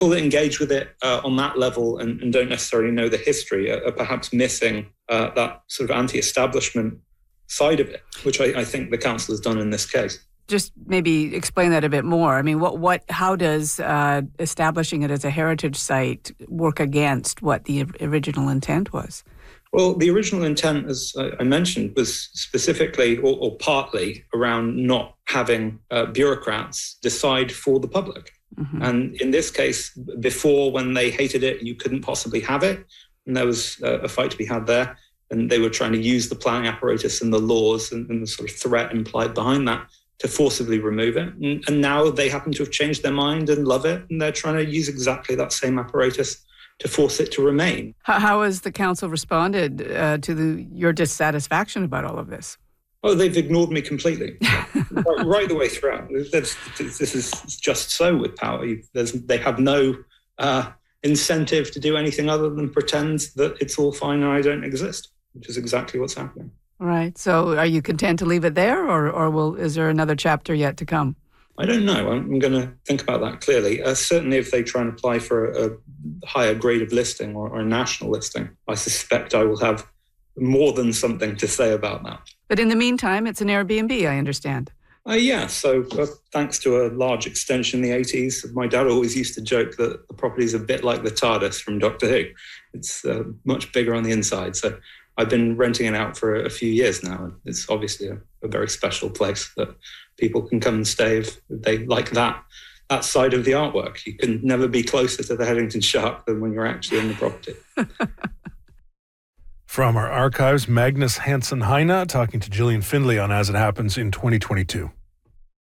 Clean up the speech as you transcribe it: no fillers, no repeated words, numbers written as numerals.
People that engage with it on that level and don't necessarily know the history are perhaps missing that sort of anti-establishment side of it, which I think the council has done in this case. Just maybe explain that a bit more. I mean, how does establishing it as a heritage site work against what the original intent was? Well, the original intent, as I mentioned, was specifically or partly around not having bureaucrats decide for the public. Mm-hmm. And in this case, before, when they hated it, you couldn't possibly have it. And there was a fight to be had there. And they were trying to use the planning apparatus and the laws and the sort of threat implied behind that to forcibly remove it. And now they happen to have changed their mind and love it. And they're trying to use exactly that same apparatus to force it to remain. How has the council responded to your dissatisfaction about all of this? Oh, they've ignored me completely, right the way throughout. This is just so with power. They have no incentive to do anything other than pretend that it's all fine and I don't exist, which is exactly what's happening. Right. So are you content to leave it there, or is there another chapter yet to come? I don't know. I'm going to think about that clearly. Certainly if they try and apply for a higher grade of listing or a national listing, I suspect I will have more than something to say about that. But in the meantime, it's an Airbnb, I understand. Yeah, so thanks to a large extension in the 80s, my dad always used to joke that the property is a bit like the TARDIS from Doctor Who. It's much bigger on the inside. So I've been renting it out for a few years now. And it's obviously a very special place that people can come and stay if they like that side of the artwork. You can never be closer to the Headington Shark than when you're actually in the property. From our archives, Magnus Hansen Heine talking to Gillian Findlay on As It Happens in 2022.